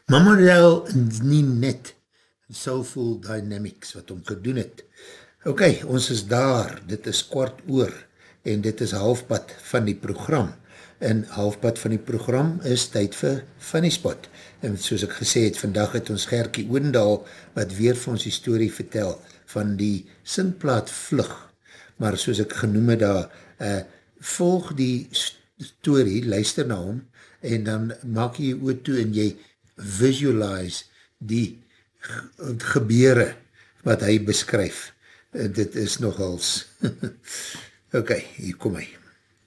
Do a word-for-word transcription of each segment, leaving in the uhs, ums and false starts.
Mamarel nie net Soulful Dynamics wat hom gedoen het. Ok, ons is daar, dit is kwart oor en dit is halfpad van die program. En halfpad van die program is tyd vir Funny Spot. En soos ek gesê het, vandag het ons Gerkie Oendal wat weer vir ons die story vertel van die singplaat Vlug. Maar soos ek genoem het daar, uh, volg die story, luister na hom en dan maak jy jou oor toe en jy visualize die gebeure wat hy beskryf. Uh, dit is nogals. Ok, hier kom hy.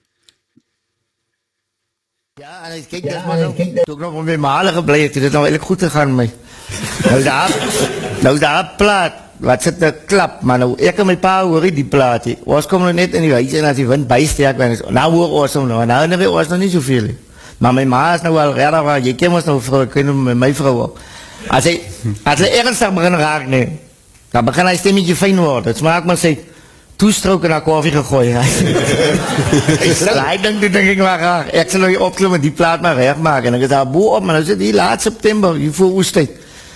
Ja, en ek kyk ja, dat maar nou, toe ek nog met my male geblei het, het dit nou eigenlijk goed gegaan met my. Nou daar, nou daar plaat, wat sit nou klap, maar nou, ek en my pa hoor die plaat, he. Ons kom nou net in die huis en as die wind bijsterk ben, nou hoor ons nou, nou herinner ons nog nie soveel, he. Maar my ma is nou wel redder, waar jy ken ons nou vrou, ek ken met my vrou ook. As hy, as hy ernstig begin raak, nee, dan begin hy stemmetje fijn worden, het smaak maar sê, toestrook en na koffie gegooi. Hy denk, die denk ek maar graag, ek sal nou hier opklim en die plaat maar recht maak, en ek is daar boe op, maar nou sit die laat September, hier voor oestijd.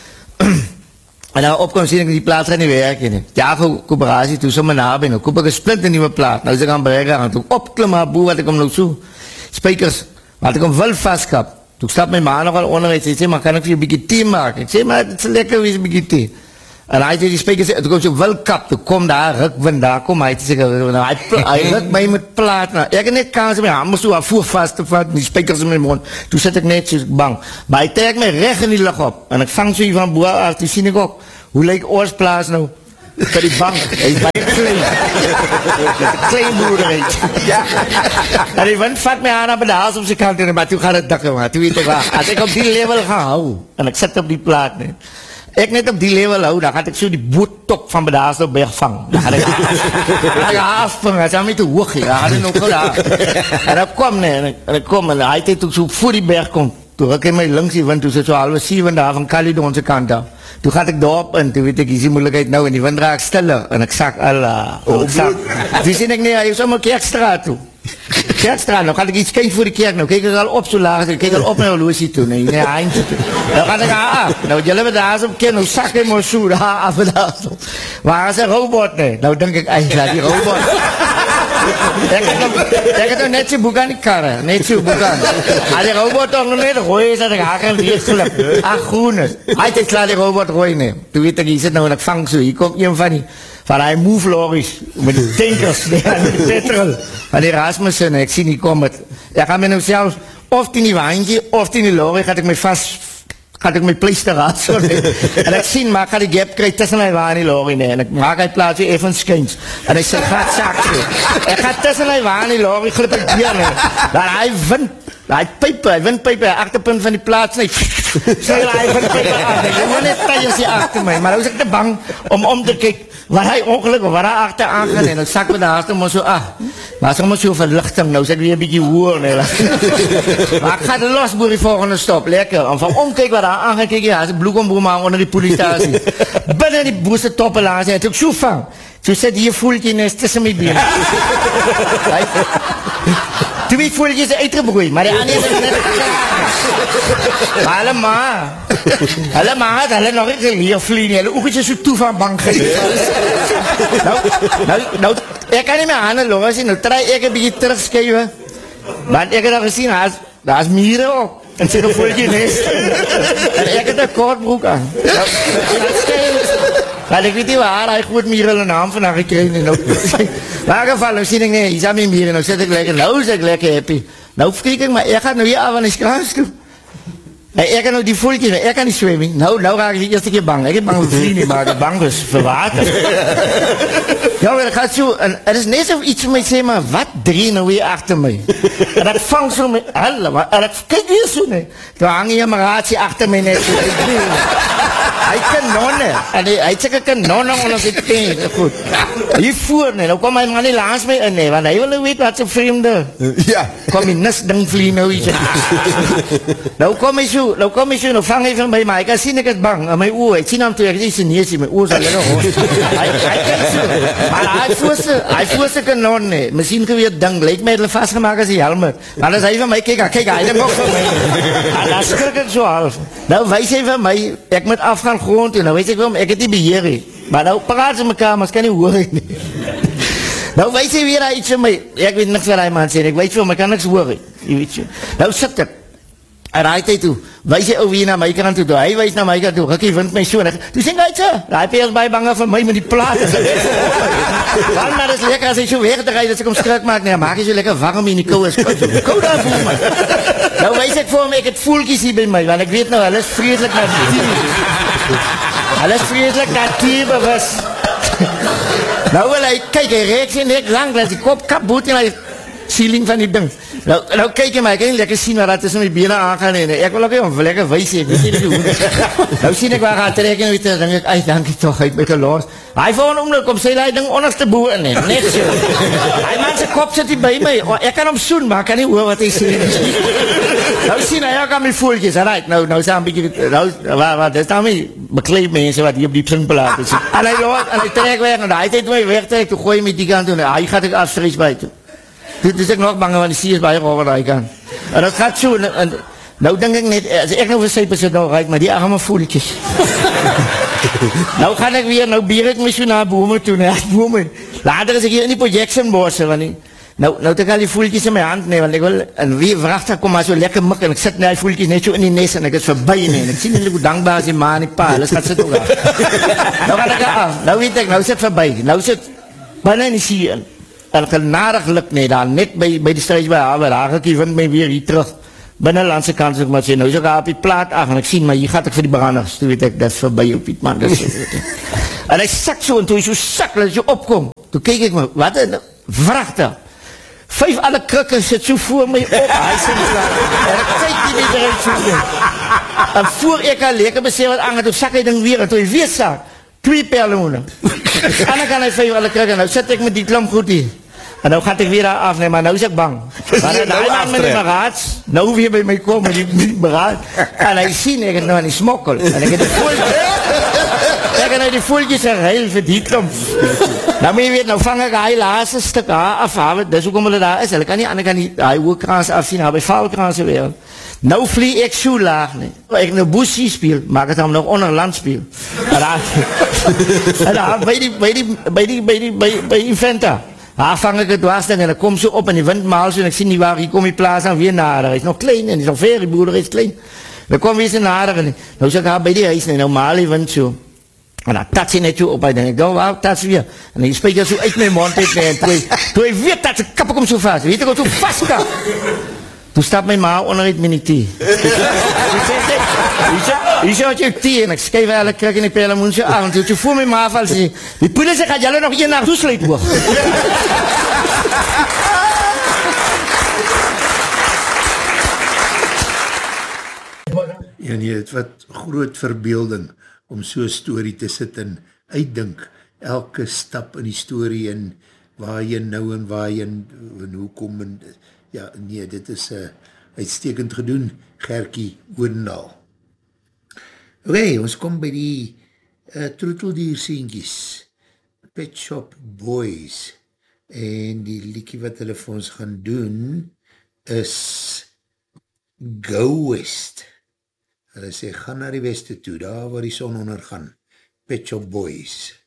En dan opkom sien ek die plaat gaan nie werk, en ja, voor kooperatie, toe so my nabij, nou koop ek een splint een nieuwe plaat, nou is ek aan bereik, en toe opklim maar boe, wat ek om nou so, spijkers, wat ek om wil vastkap, toe stap my ma nogal onder, en sê, maar kan ek vir jou bykie thee maak? Ek sê, maar het sal lekker wees, bykie thee. En hy het die spijkers, toe kom so wil kap, toe kom daar, rukwind, daar kom hy, sê, nou, hy, hy ruk my met plaat, nou, ek het net kans in my hand, moest toe haar voer vast te vat, die spijkers in my mond, toe sit ek net so bang, maar hy trek my recht in die lucht op, en ek vang so hier van boer af, toe sien ek ook, hoe lyk ons plaas nou, vir die bank, hy is baie klein, klein boerderheid, ja, en die wind vat my aan op de hals op sy kant, maar toe gaat het dikke, maar toe weet ek waar, as ek op die level gaan hou, en ek sit op die plaat, nee, ek net op die level hou, dan gaat ek so die boottok van Bedaarsdorp berg vang. Dan gaat ek afvang, dat is aan my te hoog, dan gaat ek nog gauw daar. En ek kom, nee, en ek, en ek kom, en hy het toe so voor die berg kom, toe ek in my links die wind, toe sit so halwe sievende daar van Caledonse kant af. Toe gaat ek daarop in, toe weet ek, hier is die moeilijkheid nou, en die wind raak stiller, en ek sak al, uh, ek sak. Toe sien ek nie, hy is om my kerkstraat toe. Kerkstraat, nou gaat ek iets kyk voor die kerk, nou kyk ek al op so laag, ek kyk al op my horlosie toe, nee, nee, eindje toe. Nou gaat ek aan, nou jylle met daar op ken, nou sak hy my so, daar af en daar so. Waar is die robot, nee? Nou denk ek, eindelijk, die robot. Ek het nou, ek het nou net so boek aan die karre, net so boek aan. Als die robot toch nog net gooi is, dat ek haak en weerslip. Ach, groen is. Hij het klaar die robot gooi, nee. Toen weet ek, hier zit nou en ek vang so, hier komt een van die, van die move lorries, met die tankers, die, die petrol, van die Rasmussen, ek sien die kom het. Ek ga my nou selfs, of in die waantje, of in die lorry, gaat ek my vast, gaat ek my pleister raad, so nee. En ek sien, maar ek ga die gap krijg tussen die waan en die lorry, nee. En ek maak hy plaats weer even skyns. En ek sê, gaat sak so. Ek ga tussen die waan en die lorry, glip ek weer, nee. Dan hy wind, hy pype, hy windpype, hy achterpunt van die plaats, nee. Sê hy windpype af, nee. Jy moet net tijens hier achter my, maar nou is ek te bang om om te kyk, waar hy ongeluk, waar hy achter aangaan, en dan sak me daar achter, maar so, ah, maar so maar so verlichting, nou is ek weer een bykie hoor, nee. Maar ek ga de los, boer die volgende stop, lekker, en van omkijk wat daar aangaan, kyk jy, as ek bloekomboer maak onder die polistasie, binnen die boeste toppen laat, en ek so vang, so sit hier voeltje nes tussen my been. Toe weet voeltje is uitgebroei, maar die ander is net maar hulle ma, hulle ma het hulle nog nie geleer vlie nie, hulle oogjes so toe van bang geleer. Nou, nou, nou, ek kan nie my handen los, nou try ek een bykie terugskuive, want ek het al gesien, daar is mieren ook, en sê nou voeltje nes, en ek het een kort broek aan. Nou, dat skuive, want ek weet nie waar, hy goed mieren hulle naam vandag gekryg, nou, maar in geval, nou sien ek nie, hier is aan my mieren, nou sit ek lekker, nou is ek lekker happy, nou vreek ek, maar ek gaat nou hier af aan die skraas toe. En ek kan nou die voeltjes, ek kan die swimming. Nou, nou raak ek die eerste keer bang. Ek het bang vir vlie nie, maar ek bang is vir water. Ja, maar ek gaat so, en het is net so iets vir my sê, maar wat drie nou weer achter my? En ek vang so my, alle, maar, en ek kyk weer so nie. Toe hang hier my raadsie achter my net so. Hy kanonne, en hy, hy het syke kanonne onder sy teen, goed. Hier voor nie, nou kom my man nie langs my in nie, want hy wil nou weet wat sy vreemde, ja. Kom die nis ding vlie nou iets. Nou kom hy so, nou kom hy so, nou vang hy van my, maar ek kan sien ek is bang, in my oor, ek sien hom toe, ek sê sy neesie, my oor sal jylle hoor. Hy, hy kan so, maar hy voer sy, hy voer sy kanonne, miskien geweer ding, lyk my het hulle vastgemaak as die helmet, maar as hy van my kyk, kyk, hy dan ook van my, en dan skrik ek so half. Nou wys hy van my, ek moet afgaan grond toe, nou weet ek wel, ek het nie beheer he, maar nou praat sy mekaar, maar ek kan nie hoor he nie. Nou wys hy weer iets van my, ek weet niks wat hy man sê, ek weet veel, maar ek kan niks hoor he, jy weet so. Nou sit ek, en hy het toe, wys hy over hier na my kant toe, toe hy wys na my kant toe, ek vind my so, en ek, toe sê ek, hy het eers baie bange van my met die plaat, want dat is lekker as hy so weg te rijd, as ek om skrik maak, nee, maak hy so lekker warm in die kou, is kou daar voel my. Nou wys ek vir hom, ek het voelkies hier by my, want ek weet nou, hulle is vreselik natuur, hulle is vreselik natuurbewus. Nou wil hy, kyk, hy reek sy nek lang, dat die kop kap boet en hy ceiling van die ding. Nou, nou kyk jy my, ek kan nie lekker sien waar dat is om die benen aangaan en ek wil ook om lekker wees hee, weet jy nie hoe. Nou sien ek waar gaan trek en weet jy, dan denk ek, ai, dankie toch, hy het my geloos. Hy volgende oomlik, kom sê die ding onderste boe in hem, net so. Hy man sy kop sit hier by my, oh, ek kan hom soen, maar ek kan nie hoor wat hy sê. Nou sien hy, ek aan my voeltjes, right, nou, nou sê hy een beetje, nou, waar, waar, dit is nou my bekleed mense wat hier op die printbelaat is. En hy loos, en hy trek weg, en hy het my wegtrek, toe gooi my die kant toe, en hy gaat ek as vrees by toe. Dit is ek nog bang, want die sie is baie over die kant. En dat gaat so, en, en nou denk ek net, as ek nou vir sy besit nou reik, maar die arme voeltjes. Nou gaan ek weer, nou bier ek my so na bome toe, na bome. Later is ek hier in die projection bosse, want die, nou, nou te ek al die voeltjes in my hand neem, want ek wil, en wie vraagt ek kom maar so lekker mik, en ek sit na die voeltjes net so in die nes, en ek is voorbij nie, en ek sien nie hoe dankbaar is die ma en die pa, hulle gaat sit ook af. Nou gaan ek af, nou weet ek, nou sit voorbij, nou sit binnen in die sie in. En genadig lukt nie, daar net by, by die strijd by haar, daar ek vind my weer hier terug, binnenlandse kant, ek maar sê, nou is ek op die plaat af, en ek sien, maar hier gaat ek vir die branders, toe weet ek, dat is voorbij op die man, dat is so, en hy sak so, en toe hy so sak, dat hy so opkom, toe kyk ek my, wat een vrachter, vijf alle krikke sit so voor my op, hy sê my klaar, en ek kyk die nie erin so nie, en voor ek al lekker besê wat aan, toe sak hy ding weer, en toe hy weer sak, twee perlemoene, en dan kan hy vijf alle krikke, nou sit ek met die klomp goed hier, en nou gaat ek weer daar af, nee, maar nou is ek bang. Maar die man met die beraad, nou weer by my kom, met die beraad, en hy sien, ek het nou aan die smokkel, en ek het die voeltjes, ek het nou die voeltjes geheil vir die klomp. Nou moet jy weet, nou vang ek hy laatste stuk haar afhaal, dis ook om hulle daar is, hulle kan nie, ander kan die, hy hoekrans afsien, hy by valkranse weer. Nou vlie ek so laag, nee. Ek nou boesie speel, maar ek het hom nog onder land speel. En daar, en daar, by die, by die, by die, by die, by die, by die venta, daar vang ek het dwarsding en ek kom so op en die wind maal so en ek sien nie waar, hier kom die plaas aan weer nader, hy is nog klein en die is nog ver, die boerder is klein. Dan kom weer so nader en nou sê ek haar by die huis en nou maal die wind so. En dan tats hy net so op, hy denk ek, nou waar, tats weer. En die spijker so uit my mond het en toe hy, toe hy weer tats, ek kap ek om so vast, weet ek wat so vast kap. Toe stap my ma onder het met die thee. Hier sê wat jou thee en ek skryf alle krik in die perlemoen so aan. Toe toe voel my ma val sê, die poeder sê, gaat jylle nog een nacht toesluit hoog. En jy het wat groot verbeelding om so story te sit en uitdink elke stap in die story en waar jy nou en waar jy en hoe kom en ja, nee, dit is uh, uitstekend gedoen, Gerkie Odendaal. Oké, okay, ons kom by die uh, troeteldiersientjies, Pet Shop Boys, en die liedjie wat hulle vir ons gaan doen, is Go West. Hulle sê, gaan na die weste toe, daar waar die son ondergaan, Pet Shop Boys.